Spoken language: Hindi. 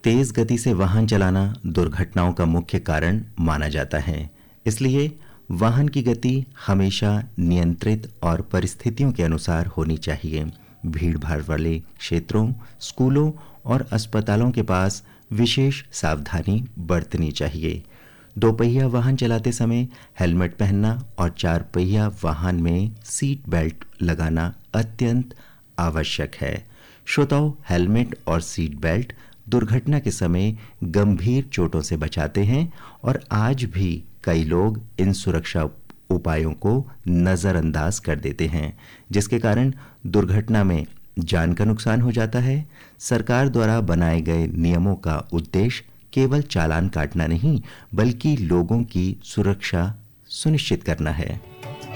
तेज गति से वाहन चलाना दुर्घटनाओं का मुख्य कारण माना जाता है। इसलिए वाहन की गति हमेशा नियंत्रित और परिस्थितियों के अनुसार होनी चाहिए। भीड़-भाड़ वाले क्षेत्रों, स्कूलों और अस्पतालों के पास विशेष सावधानी बरतनी चाहिए। दोपहिया वाहन चलाते समय हेलमेट पहनना और चार पहिया वाहन में सीट बेल्ट लगाना अत्यंत आवश्यक है। श्रोताओं, हेलमेट और सीट बेल्ट दुर्घटना के समय गंभीर चोटों से बचाते हैं और आज भी कई लोग इन सुरक्षा उपायों को नज़रअंदाज कर देते हैं, जिसके कारण दुर्घटना में जान का नुकसान हो जाता है। सरकार द्वारा बनाए गए नियमों का उद्देश्य केवल चालान काटना नहीं, बल्कि लोगों की सुरक्षा सुनिश्चित करना है।